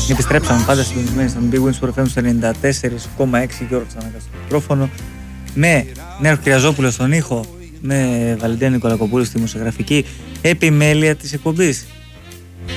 Επιστρέψαμε πάντα συντονισμένοι στον Big Wins for FM στο 94,6 Γιώργο Τσανάκα στο μικρόφωνο. Με Νέο Κυριαζόπουλο στον ήχο, με Βαλεντίνο Νικολακοπούλου στη δημοσιογραφική επιμέλεια της εκπομπής.